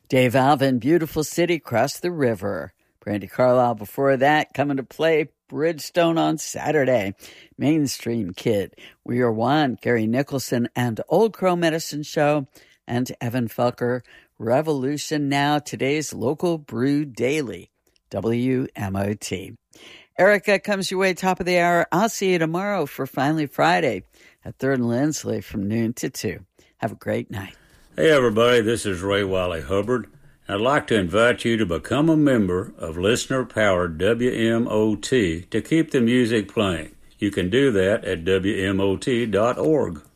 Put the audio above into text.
Dave Alvin, Beautiful City, Cross the River. Brandy Carlisle before that, coming to play Bridgestone on Saturday. Mainstream Kid, We Are One, Gary Nicholson and Old Crow Medicine Show, and Evan Felker, Revolution Now, today's local brew daily, WMOT. Erica comes your way top of the hour. I'll see you tomorrow for Finally Friday at 3rd and Lindsley from noon to 2. Have a great night. Hey everybody, this is Ray Wiley Hubbard. I'd like to invite you to become a member of listener-powered WMOT to keep the music playing. You can do that at WMOT.org.